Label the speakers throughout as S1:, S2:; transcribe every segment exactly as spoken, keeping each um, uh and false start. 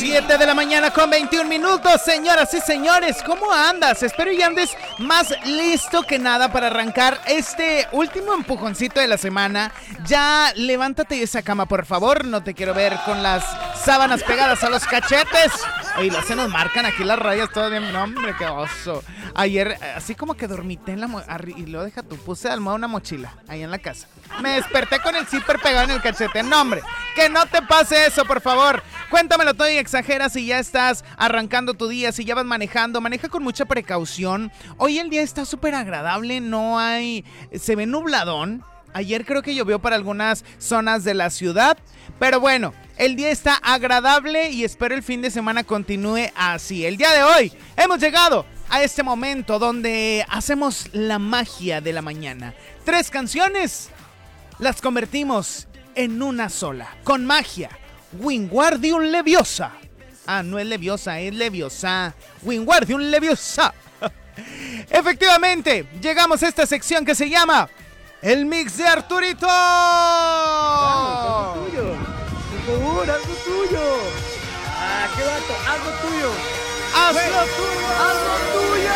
S1: siete de la mañana con veintiún minutos, señoras y señores, ¿cómo andas? Espero y andes más listo que nada para arrancar este último empujoncito de la semana. Ya levántate de esa cama, por favor, no te quiero ver con las sábanas pegadas a los cachetes. Oye, las se nos marcan aquí las rayas todavía. No, hombre, qué oso. Ayer, así como que dormité en la... Mo- y lo deja tú, puse de almohada una mochila ahí en la casa. Me desperté con el zipper pegado en el cachete. No, hombre, que no te pase eso, por favor. Cuéntamelo todo y exagera si ya estás arrancando tu día, si ya vas manejando. Maneja con mucha precaución. Hoy el día está súper agradable, no hay... Se ve nubladón. Ayer creo que llovió para algunas zonas de la ciudad, pero bueno, el día está agradable y espero el fin de semana continúe así. El día de hoy hemos llegado a este momento donde hacemos la magia de la mañana. Tres canciones las convertimos en una sola, con magia. Wingardium Leviosa. Ah, no es Leviosa, es Leviosa. Wingardium Leviosa. Efectivamente, llegamos a esta sección que se llama... El mix de Arturito.
S2: Haz lo tuyo. Por favor, haz lo tuyo. Ah, qué vato, haz lo tuyo.
S1: Haz lo tuyo.
S2: Haz lo tuyo.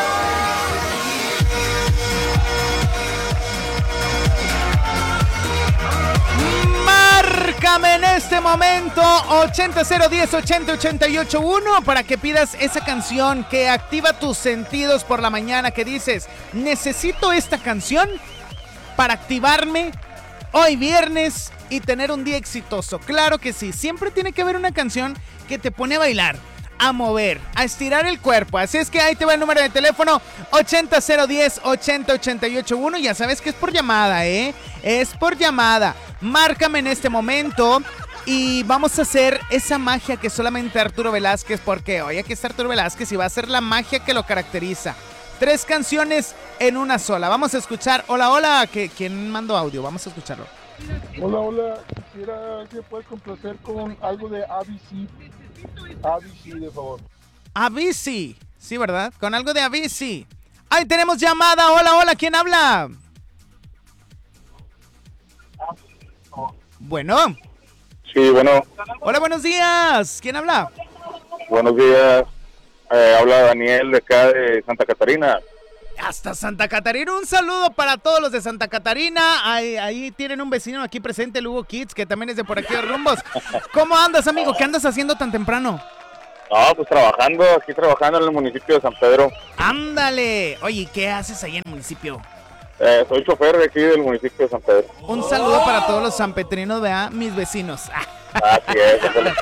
S1: Márcame en este momento ochenta cero diez ochenta ochenta y ocho uno para que pidas esa canción que activa tus sentidos por la mañana, que dices, necesito esta canción para activarme hoy viernes y tener un día exitoso. Claro que sí, siempre tiene que haber una canción que te pone a bailar, a mover, a estirar el cuerpo. Así es que ahí te va el número de teléfono ochenta cero diez ochenta ochenta y ocho uno. Ya sabes que es por llamada, ¿eh? Es por llamada. Márcame en este momento y vamos a hacer esa magia que solamente Arturo Velázquez, porque hoy aquí está Arturo Velázquez y va a ser la magia que lo caracteriza. Tres canciones en una sola. Vamos a escuchar. Hola, hola. ¿Quién mandó audio? Vamos a escucharlo.
S3: Hola, hola. Quisiera que puedas complacer con algo de A B C. A B C, de favor.
S1: A B C. Sí, ¿verdad? Con algo de A B C. Ahí tenemos llamada. Hola, hola. ¿Quién habla? Bueno.
S3: Sí, bueno.
S1: Hola, buenos días. ¿Quién habla?
S3: Buenos días. Eh, habla Daniel de acá de Santa Catarina.
S1: Hasta Santa Catarina, un saludo para todos los de Santa Catarina. Ahí, ahí tienen un vecino aquí presente, el Hugo Kids, que también es de por aquí de rumbos. ¿Cómo andas, amigo? ¿Qué andas haciendo tan temprano?
S3: No, pues trabajando, aquí trabajando en el municipio de San Pedro.
S1: Ándale. Oye, ¿qué haces ahí en el municipio?
S3: Eh, soy chofer de aquí del municipio de San Pedro.
S1: Un saludo para todos los sanpetrinos, ¿verdad? Mis vecinos.
S3: Así es.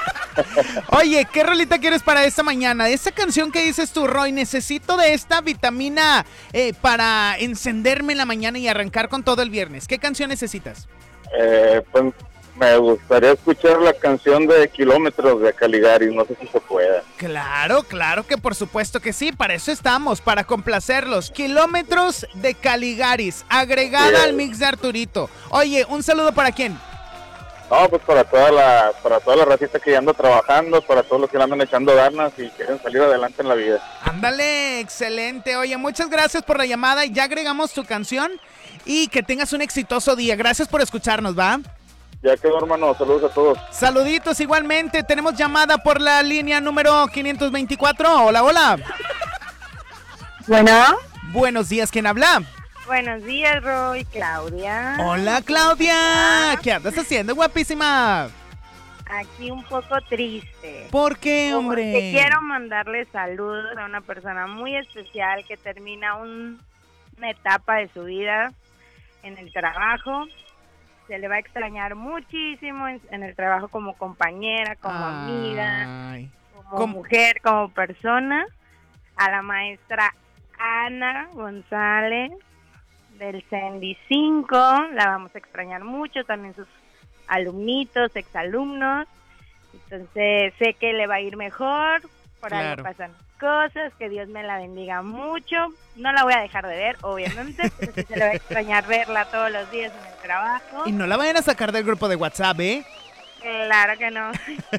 S1: Oye, ¿qué rolita quieres para esta mañana? Esa canción que dices tú, Roy, necesito de esta vitamina eh, para encenderme en la mañana y arrancar con todo el viernes. ¿Qué canción necesitas?
S3: Eh, pues me gustaría escuchar la canción de Kilómetros de Caligaris, no sé si se pueda.
S1: Claro, claro que por supuesto que sí, para eso estamos, para complacerlos. Kilómetros de Caligaris, agregada
S3: Bien.
S1: al mix de Arturito. Oye, ¿un saludo para quién?
S3: No, pues para toda la para toda la racita que ya anda trabajando, para todos los que le andan echando ganas y quieren salir adelante en la vida.
S1: Ándale, excelente. Oye, muchas gracias por la llamada y ya agregamos tu canción y que tengas un exitoso día. Gracias por escucharnos, ¿va?
S3: Ya quedó, hermano. Saludos a todos.
S1: Saluditos igualmente. Tenemos llamada por la línea número quinientos veinticuatro. Hola, hola.
S4: Bueno.
S1: Buenos días, ¿quién habla?
S4: Buenos días, Roy, Claudia.
S1: Hola, Claudia. ¿Qué andas haciendo, guapísima?
S4: Aquí un poco triste.
S1: ¿Por qué, hombre?
S4: Te quiero mandarle saludos a una persona muy especial que termina un, una etapa de su vida en el trabajo. Se le va a extrañar muchísimo en, en el trabajo como compañera, como
S1: Ay.
S4: amiga, como
S1: ¿Cómo?
S4: mujer, como persona. A la maestra Ana González del Cendi cinco, la vamos a extrañar mucho, también sus alumnitos, exalumnos. Entonces sé que le va a ir mejor, por
S1: Claro.
S4: algo pasan cosas, que Dios me la bendiga mucho. No la voy a dejar de ver, obviamente, pero sí se le va a extrañar verla todos los días en el trabajo.
S1: Y no la vayan a sacar del grupo de WhatsApp, ¿eh?
S4: Claro que no.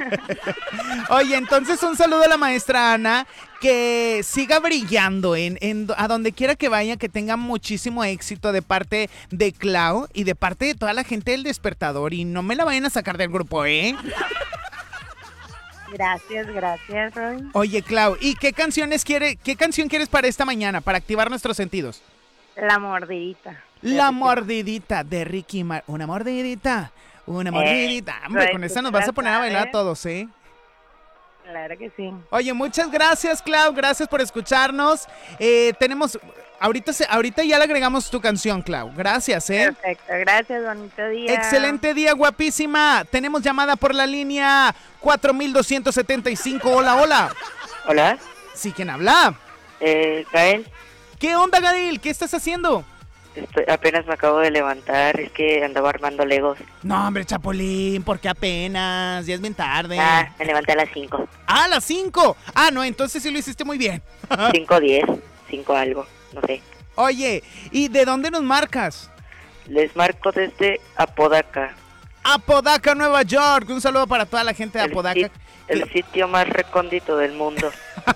S1: Oye, entonces un saludo a la maestra Ana, que siga brillando en, en a donde quiera que vaya, que tenga muchísimo éxito de parte de Clau y de parte de toda la gente del Despertador, y no me la vayan a sacar del grupo, ¿eh?
S4: Gracias, gracias, Roy.
S1: Oye, Clau, ¿y qué canciones quiere, qué canción quieres para esta mañana, para activar nuestros sentidos?
S4: La mordidita.
S1: La mordidita de Ricky Mar... Una mordidita, una mordidita. Hombre,
S4: Roy,
S1: con
S4: tú
S1: esa nos
S4: te
S1: vas a
S4: la
S1: poner a bailar a
S4: sabes.
S1: todos, ¿eh?
S4: Claro que sí.
S1: Oye, muchas gracias, Clau, gracias por escucharnos. Eh, tenemos... Ahorita, se, ahorita ya le agregamos tu canción, Clau. Gracias, ¿eh?
S4: Perfecto, gracias, bonito día.
S1: Excelente día, guapísima. Tenemos llamada por la línea cuatro mil doscientos setenta y cinco. Hola, hola.
S5: Hola,
S1: Sí, ¿quién habla?
S5: eh, Gael,
S1: ¿Qué onda, Gael? ¿Qué estás haciendo?
S5: estoy, apenas me acabo de levantar, es que andaba armando legos.
S1: No, hombre, Chapulín, ¿por qué apenas? Ya es bien tarde.
S5: Ah, me levanté a las cinco,
S1: Ah, a las cinco. Ah, no, entonces sí lo hiciste muy bien.
S5: cinco diez, cinco algo, no sé.
S1: Oye, ¿y de dónde nos marcas?
S5: Les marco desde Apodaca,
S1: Apodaca, Nueva York. Un saludo para toda la gente de
S5: el,
S1: Apodaca.
S5: sit- el sitio más recóndito del mundo.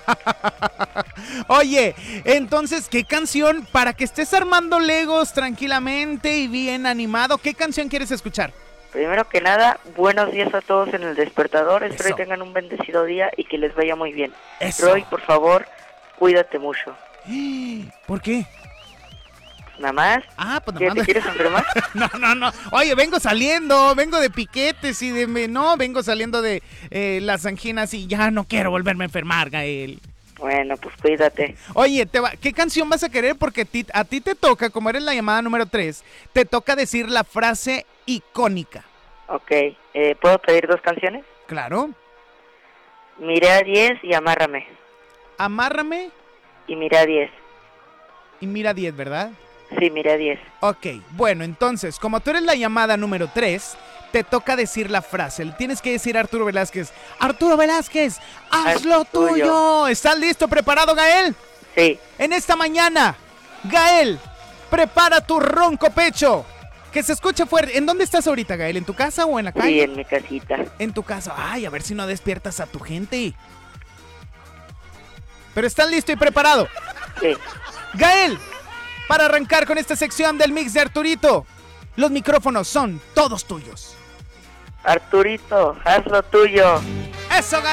S1: Oye, entonces, ¿qué canción para que estés armando Legos tranquilamente y bien animado? ¿Qué canción quieres escuchar?
S5: Primero que nada, buenos días a todos en el despertador, espero
S1: Eso.
S5: que tengan un bendecido día y que les vaya muy bien.
S1: Eso.
S5: Roy, por favor, cuídate mucho.
S1: ¿Por qué?
S5: Nada más,
S1: Ah, pues
S5: ¿qué,
S1: nada
S5: ¿te
S1: más.
S5: quieres enfermar?
S1: No, no, no. Oye, vengo saliendo, vengo de piquetes y de... me- No, vengo saliendo de eh, las anginas y ya no quiero volverme a enfermar, Gael.
S5: Bueno, pues cuídate.
S1: Oye, te va- ¿qué canción vas a querer? Porque ti- a ti te toca, como eres la llamada número tres, te toca decir la frase icónica.
S5: Ok, eh, ¿puedo pedir dos canciones?
S1: Claro.
S5: Miré a diez y amárrame.
S1: Amárrame
S5: Y miré a diez.
S1: y mira diez, ¿verdad?
S5: Sí, miré a diez.
S1: Ok, bueno, entonces, como tú eres la llamada número tres, te toca decir la frase. Le tienes que decir a Arturo Velázquez, Arturo Velázquez, haz
S5: Haz
S1: lo
S5: lo tuyo.
S1: tuyo. ¿Estás listo, preparado, Gael?
S5: Sí,
S1: En esta mañana, Gael, prepara tu ronco pecho. Que se escuche fuerte. ¿En dónde estás ahorita, Gael? ¿En tu casa o en la
S5: sí,
S1: calle?
S5: en mi casita.
S1: En tu casa. Ay, a ver si no despiertas a tu gente. Pero estás listo y preparado.
S5: Sí.
S1: Gael, para arrancar con esta sección del mix de Arturito, los micrófonos son todos tuyos.
S5: Arturito, haz lo tuyo.
S1: ¡Eso, Gael!